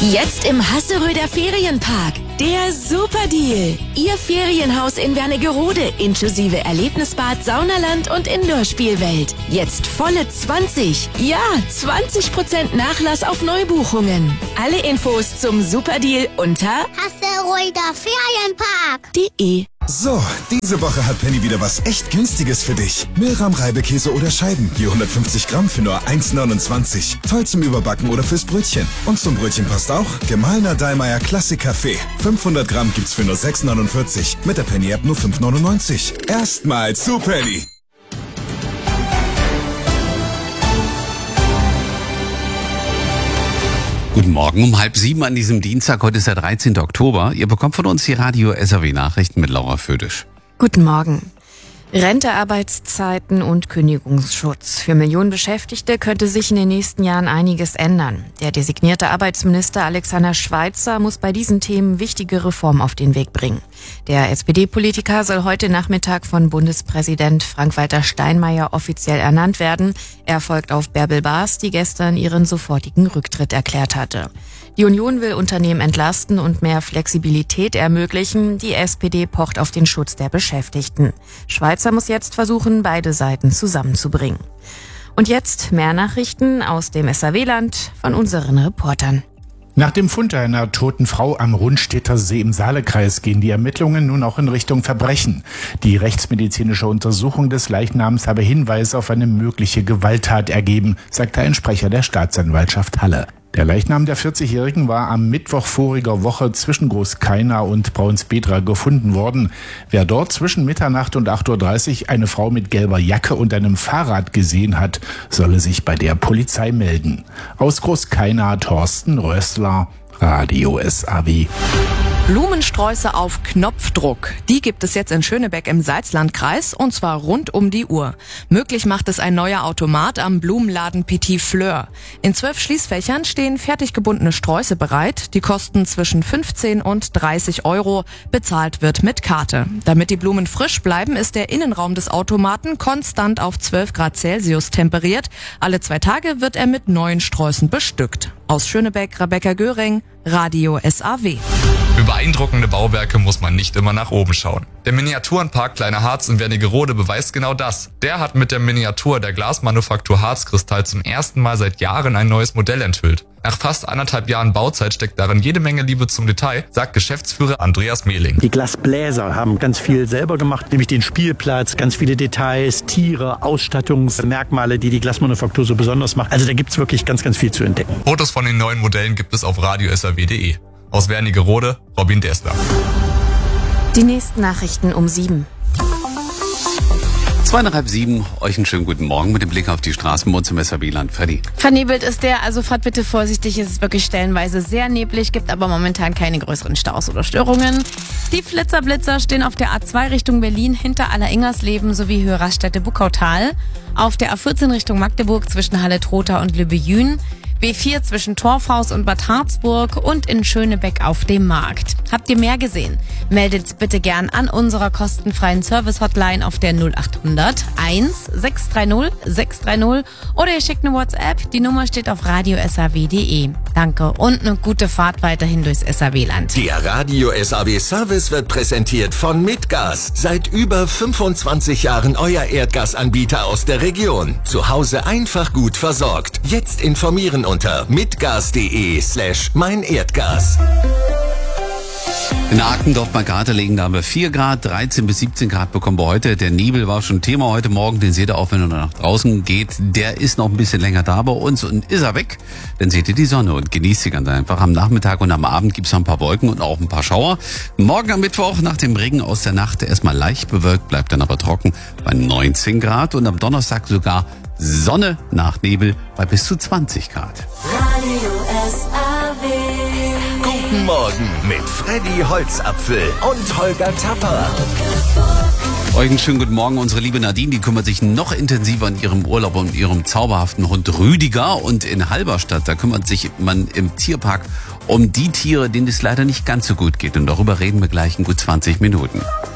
Jetzt im Hasseröder Ferienpark. Der Superdeal. Ihr Ferienhaus in Wernigerode inklusive Erlebnisbad, Saunaland und Indoor-Spielwelt. Jetzt volle 20% Nachlass auf Neubuchungen. Alle Infos zum Superdeal unter hasseröderferienpark.de. So, diese Woche hat Penny wieder was echt Günstiges für dich. Milram Reibekäse oder Scheiben, je 150 Gramm für nur 1,29. Toll zum Überbacken oder fürs Brötchen. Und zum Brötchen passt auch gemahlener Dallmayr Klassik-Kaffee. 500 Gramm gibt's für nur 6,49. Mit der Penny-App nur 5,99. Erstmal zu Penny. Guten Morgen um 6:30 an diesem Dienstag. Heute ist der 13. Oktober. Ihr bekommt von uns die Radio SAW Nachrichten mit Laura Födisch. Guten Morgen. Rente, Arbeitszeiten und Kündigungsschutz. Für Millionen Beschäftigte könnte sich in den nächsten Jahren einiges ändern. Der designierte Arbeitsminister Alexander Schweitzer muss bei diesen Themen wichtige Reformen auf den Weg bringen. Der SPD-Politiker soll heute Nachmittag von Bundespräsident Frank-Walter Steinmeier offiziell ernannt werden. Er folgt auf Bärbel Baas, die gestern ihren sofortigen Rücktritt erklärt hatte. Die Union will Unternehmen entlasten und mehr Flexibilität ermöglichen. Die SPD pocht auf den Schutz der Beschäftigten. Schweitzer muss jetzt versuchen, beide Seiten zusammenzubringen. Und jetzt mehr Nachrichten aus dem SAW-Land von unseren Reportern. Nach dem Fund einer toten Frau am Rundstedter See im Saalekreis gehen die Ermittlungen nun auch in Richtung Verbrechen. Die rechtsmedizinische Untersuchung des Leichnams habe Hinweise auf eine mögliche Gewalttat ergeben, sagte ein Sprecher der Staatsanwaltschaft Halle. Der Leichnam der 40-Jährigen war am Mittwoch voriger Woche zwischen Großkaina und Braunsbedra gefunden worden. Wer dort zwischen Mitternacht und 8:30 Uhr eine Frau mit gelber Jacke und einem Fahrrad gesehen hat, solle sich bei der Polizei melden. Aus Großkaina Thorsten Rössler, Radio SAW. Blumensträuße auf Knopfdruck. Die gibt es jetzt in Schönebeck im Salzlandkreis und zwar rund um die Uhr. Möglich macht es ein neuer Automat am Blumenladen Petit Fleur. In 12 Schließfächern stehen fertig gebundene Sträuße bereit. Die kosten zwischen 15 und 30 Euro. Bezahlt wird mit Karte. Damit die Blumen frisch bleiben, ist der Innenraum des Automaten konstant auf 12 Grad Celsius temperiert. Alle 2 Tage wird er mit neuen Sträußen bestückt. Aus Schönebeck, Rebecca Göring, Radio SAW. Für beeindruckende Bauwerke muss man nicht immer nach oben schauen. Der Miniaturenpark Kleiner Harz in Wernigerode beweist genau das. Der hat mit der Miniatur der Glasmanufaktur Harzkristall zum ersten Mal seit Jahren ein neues Modell enthüllt. Nach fast 1,5 Jahren Bauzeit steckt darin jede Menge Liebe zum Detail, sagt Geschäftsführer Andreas Mehling. Die Glasbläser haben ganz viel selber gemacht, nämlich den Spielplatz, ganz viele Details, Tiere, Ausstattungsmerkmale, die die Glasmanufaktur so besonders macht. Also da gibt's wirklich ganz, ganz viel zu entdecken. Fotos von den neuen Modellen gibt es auf radiosaw.de. Aus Wernigerode, Robin Dessler. Die nächsten Nachrichten um 7. 6:30, euch einen schönen guten Morgen mit dem Blick auf die Straßen bei uns im SAW-Land. Freddy. Vernebelt ist der, also fahrt bitte vorsichtig, es ist wirklich stellenweise sehr neblig, gibt aber momentan keine größeren Staus oder Störungen. Die Flitzer-Blitzer stehen auf der A2 Richtung Berlin hinter Aller-Ingersleben sowie Höhe Raststätte-Buckautal, auf der A14 Richtung Magdeburg zwischen Halle-Trotha und Lübbejün, B4 zwischen Torfhaus und Bad Harzburg und in Schönebeck auf dem Markt. Habt ihr mehr gesehen? Meldet bitte gern an unserer kostenfreien Service-Hotline auf der 0800 1 630 630 oder ihr schickt eine WhatsApp. Die Nummer steht auf radiosaw.de. Danke und eine gute Fahrt weiterhin durchs SAW-Land. Der Radio SAW Service wird präsentiert von Mitgas. Seit über 25 Jahren euer Erdgasanbieter aus der Region. Zu Hause einfach gut versorgt. Jetzt informieren unter mitgas.de/meinerdgas. In Arkendorf bei Garterlegen, da haben wir 4 Grad, 13 bis 17 Grad bekommen wir heute. Der Nebel war schon Thema heute Morgen, den seht ihr auch, wenn ihr nach draußen geht. Der ist noch ein bisschen länger da bei uns und ist er weg, dann seht ihr die Sonne und genießt sie ganz einfach. Am Nachmittag und am Abend gibt's noch ein paar Wolken und auch ein paar Schauer. Morgen am Mittwoch nach dem Regen aus der Nacht erstmal leicht bewölkt, bleibt dann aber trocken bei 19 Grad und am Donnerstag sogar Sonne nach Nebel bei bis zu 20 Grad. Radio SAW. Guten Morgen mit Freddy Holzapfel und Holger Tapper. Euch einen schönen guten Morgen. Unsere liebe Nadine, die kümmert sich noch intensiver in ihrem Urlaub um ihrem zauberhaften Hund Rüdiger. Und in Halberstadt, da kümmert sich man im Tierpark um die Tiere, denen es leider nicht ganz so gut geht. Und darüber reden wir gleich in gut 20 Minuten.